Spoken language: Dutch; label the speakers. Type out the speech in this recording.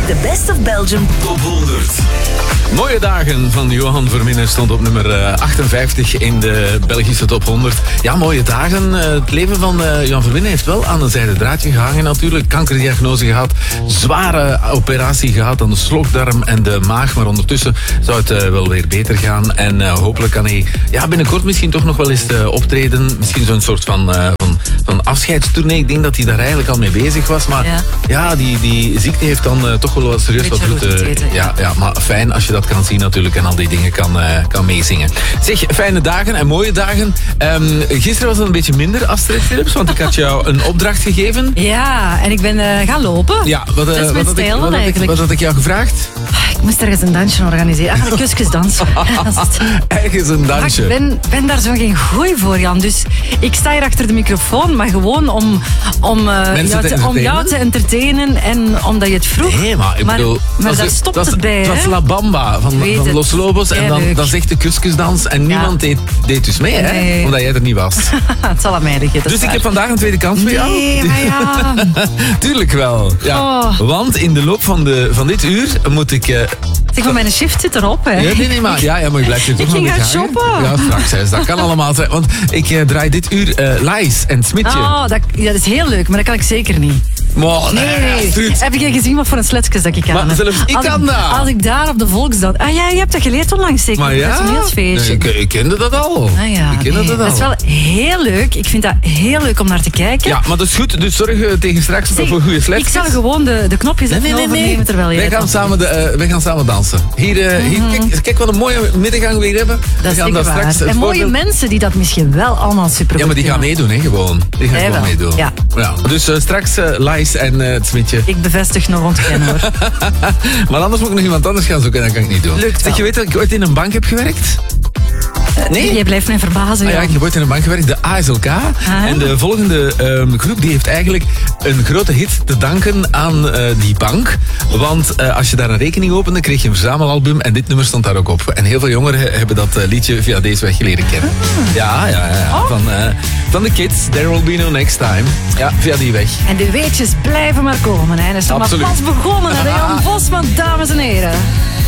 Speaker 1: De Best of Belgium
Speaker 2: Top 100.
Speaker 3: Mooie dagen van Johan Verminnen stond op nummer 58 in de Belgische top 100. Ja, mooie dagen. Het leven van Johan Verminnen heeft wel aan een zijden draadje gehangen natuurlijk. Kankerdiagnose gehad, zware operatie gehad aan de slokdarm en de maag. Maar ondertussen zou het wel weer beter gaan. En hopelijk kan hij binnenkort misschien toch nog wel eens optreden. Misschien zo'n soort van afscheidstournee. Ik denk dat hij daar eigenlijk al mee bezig was. Maar die ziekte heeft dan toch wel wat serieus wat bloed. Ja, maar fijn als je dat kan zien natuurlijk en al die dingen kan meezingen. Zeg, fijne dagen en mooie dagen. Gisteren was het een beetje minder, Astrid Philips, want ik had jou een opdracht gegeven.
Speaker 4: Ja, en ik ben gaan lopen.
Speaker 3: Ja,
Speaker 4: wat
Speaker 3: had ik jou gevraagd?
Speaker 4: Ik moest ergens een dansje organiseren. Een kusjesdans.
Speaker 3: Ergens een dansje.
Speaker 4: Ik ben daar zo geen gooi voor, Jan. Dus ik sta hier achter de microfoon, maar gewoon om jou te entertainen en omdat je het vroeg.
Speaker 3: Nee, maar ik bedoel...
Speaker 4: Maar daar stopt het bij, hè?
Speaker 3: Dat was La Bamba van Los Lobos. En dan zegt de kusjesdans en niemand deed dus mee, hè? Omdat jij er niet was.
Speaker 4: Het zal aan mij liggen.
Speaker 3: Dus ik heb vandaag een tweede kans voor jou.
Speaker 4: Nee, maar ja...
Speaker 3: Tuurlijk wel. Ja.
Speaker 4: Oh.
Speaker 3: Want in de loop van dit uur moet ik...
Speaker 4: Zeg maar, mijn shift zit erop, hè.
Speaker 3: Nee, maar je blijft hier toch nog een beetje hangen.
Speaker 4: Ik ging gaan shoppen.
Speaker 3: Ja, straks. Dat kan allemaal zijn. Want ik draai dit uur Lies en Smitje.
Speaker 4: Oh, dat is heel leuk, maar dat kan ik zeker niet. Nee. Heb je gezien wat voor een sletsjes dat ik aan heb?
Speaker 3: Maar zelfs ik kan dat.
Speaker 4: Als ik daar op de volksdans... je hebt dat geleerd onlangs zeker.
Speaker 3: Maar ja, ik kende dat al.
Speaker 4: Dat is wel heel leuk. Ik vind dat heel leuk om naar te kijken.
Speaker 3: Ja, maar dat is goed. Dus zorg tegen straks voor goede sletsjes.
Speaker 4: Ik zal gewoon de knopjes overnemen terwijl jij...
Speaker 3: Wij gaan samen dansen. Hier, kijk wat een mooie middengang we hier hebben.
Speaker 4: Dat is zeker waar. En mooie mensen die dat misschien wel allemaal super goed
Speaker 3: Ja, maar die gaan meedoen, hè, gewoon. Die gaan gewoon meedoen.
Speaker 4: Ja.
Speaker 3: Dus straks Lies en het Smitje.
Speaker 4: Ik bevestig nog ontkennen, hoor.
Speaker 3: Maar anders moet ik nog iemand anders gaan zoeken en dat kan ik niet doen.
Speaker 4: Lukt
Speaker 3: zeg, je weet dat ik ooit in een bank heb gewerkt?
Speaker 4: Nee? Jij blijft mij verbazen.
Speaker 3: Ik heb ooit in een bank gewerkt, de ASLK. En de volgende groep die heeft eigenlijk een grote hit te danken aan die bank. Want als je daar een rekening opende, kreeg je een verzamelalbum en dit nummer stond daar ook op. En heel veel jongeren hebben dat liedje via deze weg leren kennen. Ja. Oh. Van de Kids, There Will Be No Next Time. Ja, via die weg.
Speaker 4: En de weetjes blijven maar komen. Hè. Dat is nog maar pas begonnen, hè, de Jan Vosman, dames en heren.